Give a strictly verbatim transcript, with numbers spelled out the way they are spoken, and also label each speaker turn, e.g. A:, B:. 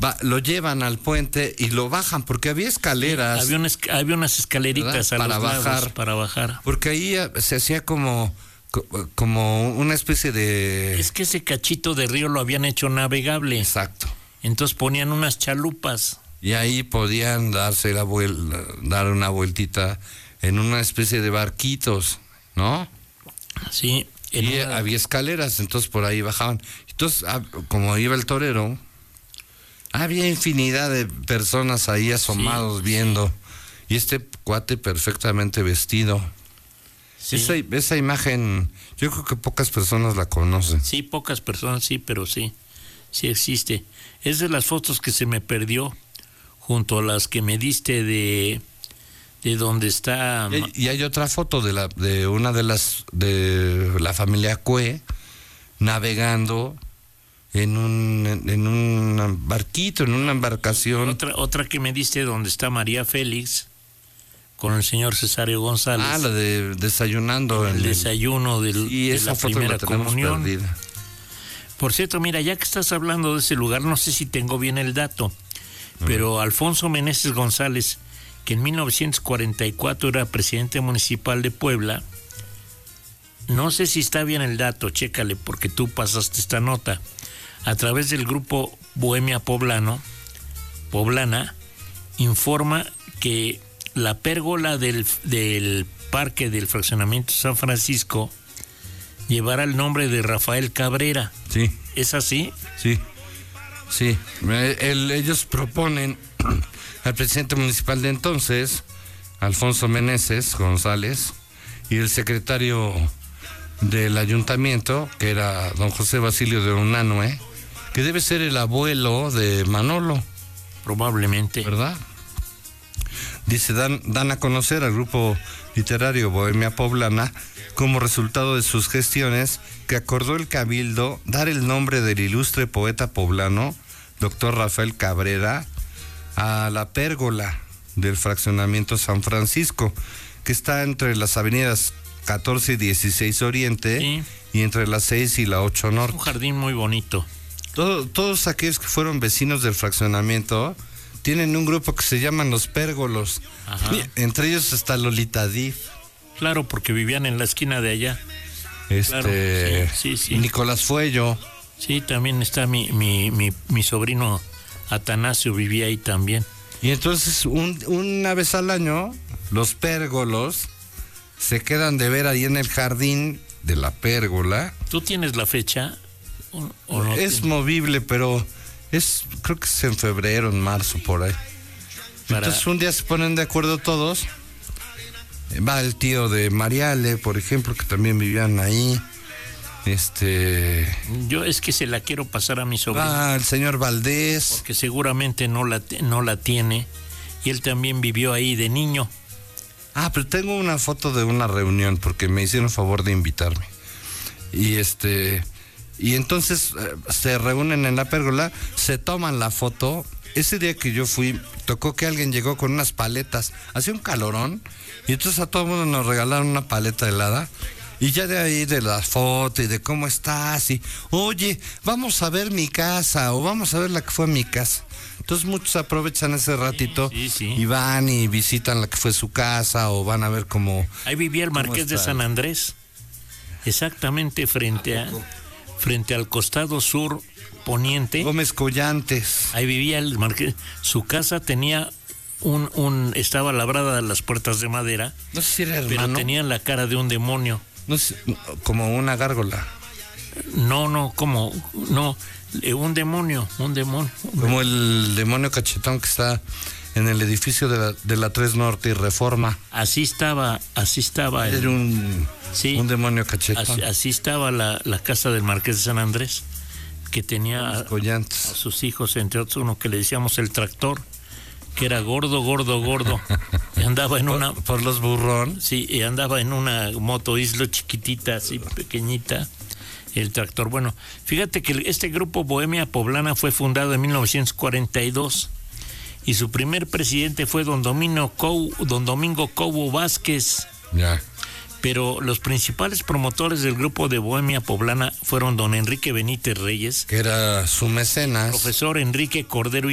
A: va, lo llevan al puente y lo bajan, porque había escaleras.
B: Sí, había, una, había unas escaleritas a
A: para
B: los
A: bajar,
B: lados para bajar.
A: Porque ahí se hacía como, como una especie de...
B: Es que ese cachito de río lo habían hecho navegable.
A: Exacto.
B: Entonces ponían unas chalupas.
A: Y ahí podían darse la vuelta, dar una vueltita en una especie de barquitos, ¿no?
B: Sí.
A: Y
B: una...
A: había escaleras, entonces por ahí bajaban. Entonces, como iba el torero, había infinidad de personas ahí asomados, sí, viendo. Y este cuate perfectamente vestido. Sí. Esa, esa imagen, yo creo que pocas personas la conocen.
B: Sí, pocas personas, sí, pero sí, sí existe. Es de las fotos que se me perdió, junto a las que me diste de, de donde está...
A: Y, y hay otra foto de la de una de las, de la familia Cue, navegando en un, en un barquito, en una embarcación.
B: Otra, otra que me diste donde está María Félix, con el señor Cesario González.
A: Ah, la de desayunando.
B: El, el desayuno del,
A: y
B: de
A: esa
B: la
A: foto
B: primera
A: la tenemos
B: comunión.
A: Perdida.
B: Por cierto, mira, ya que estás hablando de ese lugar, no sé si tengo bien el dato, pero Alfonso Meneses González, que en mil novecientos cuarenta y cuatro era presidente municipal de Puebla, no sé si está bien el dato, chécale, porque tú pasaste esta nota, a través del grupo Bohemia Poblano, Poblana, informa que la pérgola del, del parque del fraccionamiento San Francisco llevará el nombre de Rafael Cabrera.
A: Sí.
B: ¿Es así?
A: Sí. Sí, el, ellos proponen al presidente municipal de entonces, Alfonso Meneses González, y el secretario del ayuntamiento, que era don José Basilio de Unanue, que debe ser el abuelo de Manolo.
B: Probablemente.
A: ¿Verdad? Dice, dan, dan a conocer al grupo literario Bohemia Poblana como resultado de sus gestiones que acordó el Cabildo dar el nombre del ilustre poeta poblano, doctor Rafael Cabrera, a la pérgola del fraccionamiento San Francisco, que está entre las avenidas catorce y dieciséis Oriente, sí, y entre las seis y la ocho Norte.
B: Un jardín muy bonito.
A: Todo, todos aquellos que fueron vecinos del fraccionamiento tienen un grupo que se llaman los pérgolos. Ajá. Entre ellos está Lolita Div.
B: Claro, porque vivían en la esquina de allá.
A: Este,
B: claro, sí, sí, sí.
A: Nicolás Fuello.
B: Sí, también está mi, mi, mi, mi sobrino Atanasio, vivía ahí también.
A: Y entonces un, una vez al año los pérgolos se quedan de ver ahí en el jardín de la pérgola.
B: ¿Tú tienes la fecha? ¿O, o no
A: es
B: tienes?
A: Movible, pero es creo que es en febrero, en marzo, por ahí. Para... Entonces un día se ponen de acuerdo todos. Va el tío de Mariale, por ejemplo, que también vivían ahí. Este...
B: Yo es que se la quiero pasar a mi sobrino.
A: Ah, el señor Valdés.
B: Porque seguramente no la, no la tiene. Y él también vivió ahí de niño.
A: Ah, pero tengo una foto de una reunión porque me hicieron favor de invitarme. Y este... Y entonces eh, se reúnen en la pérgola, se toman la foto. Ese día que yo fui, tocó que alguien llegó con unas paletas. Hacía un calorón. Y entonces a todo el mundo nos regalaron una paleta helada. Y ya de ahí de la foto y de cómo estás. Y, oye, vamos a ver mi casa. O vamos a ver la que fue mi casa. Entonces muchos aprovechan ese ratito,
B: sí, sí, sí.
A: y van y visitan la que fue su casa. O van a ver cómo...
B: Ahí vivía el Marqués de San Andrés. Exactamente frente a... frente al costado sur poniente.
A: Gómez Collantes.
B: Ahí vivía el Marqués. Su casa tenía un, un, estaba labrada las puertas de madera.
A: No sé si era hermano.
B: Pero tenían la cara de un demonio.
A: No sé, como una gárgola.
B: No, no, como, no, un demonio, un demonio.
A: Como el demonio cachetón que está en el edificio de la, de la tres Norte y Reforma.
B: Así estaba, así estaba.
A: Era
B: el,
A: un,
B: sí,
A: un demonio cachetón.
B: Así, así estaba la, la casa del Marqués de San Andrés, que tenía a, a sus hijos, entre otros uno que le decíamos el tractor, que era gordo, gordo, gordo. Y andaba en una...
A: ¿Por, por los burrón?
B: Sí, y andaba en una moto islo chiquitita, así pequeñita, el tractor. Bueno, fíjate que este grupo Bohemia Poblana fue fundado en mil novecientos cuarenta y dos y su primer presidente fue don Domingo Cou, don Domingo Cobo Vázquez.
A: Ya.
B: Pero los principales promotores del grupo de Bohemia Poblana fueron don Enrique Benítez Reyes,
A: que era su mecenas,
B: profesor Enrique Cordero